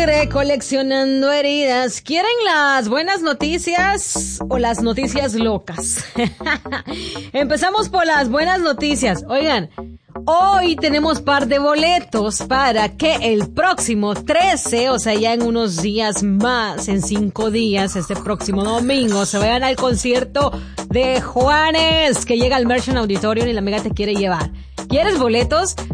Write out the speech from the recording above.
alegre coleccionando heridas. ¿Quieren las buenas noticias o las noticias locas? Empezamos por las buenas noticias. Oigan, hoy tenemos par de boletos para que el próximo 13, o sea, ya en unos días más, en 5 días, este próximo domingo, se vayan al concierto de Juanes, que llega al Merchant Auditorium y la amiga te quiere llevar. ¿Quieres boletos?